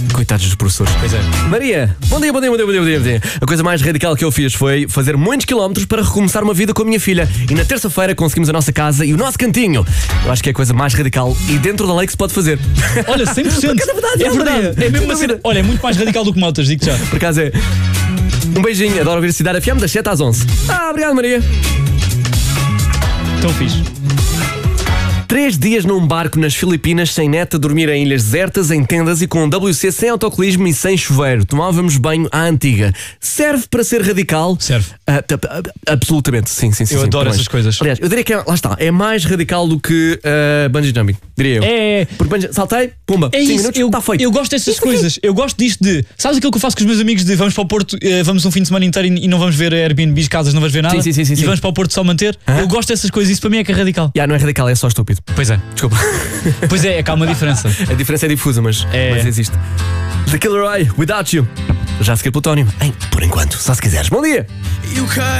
Coitados dos professores. Pois é. Maria, bom dia. A coisa mais radical que eu fiz foi fazer muitos quilómetros para recomeçar uma vida com a minha filha. E na terça-feira conseguimos a nossa casa e o nosso cantinho. Eu acho que é a coisa mais radical e dentro da lei que se pode fazer. Olha, 100%. É verdade. É mesmo uma cena. Olha, é muito mais radical do que motas, digo já. Por acaso é. Um beijinho, adoro ouvir a Cidade FM das 7 às 11. Obrigado, Maria. Tão fixe. 3 dias num barco nas Filipinas, sem net, a dormir em ilhas desertas, em tendas e com um WC sem autocolismo e sem chuveiro. Tomávamos banho à antiga. Serve para ser radical? Serve. Absolutamente, sim. Eu adoro essas coisas. Aliás, eu diria que lá está, é mais radical do que bungee jumping, diria eu. É. Porque saltei, pumba, É 5 isso, minutos, está feito. eu gosto dessas coisas. Eu gosto disto de. Sabes aquilo que eu faço com os meus amigos de vamos para o Porto, vamos um fim de semana inteiro e não vamos ver Airbnbs, casas, não vamos ver nada. Sim. E vamos para o Porto só manter. Eu gosto dessas coisas, isso para mim é que é radical. Não é radical, é só estúpido. Pois é. Desculpa. Pois é cá há uma diferença. A diferença é difusa, mas existe. The Killer Eye, Without You. Já a seguir Plutónio. Por enquanto, só se quiseres. Bom dia!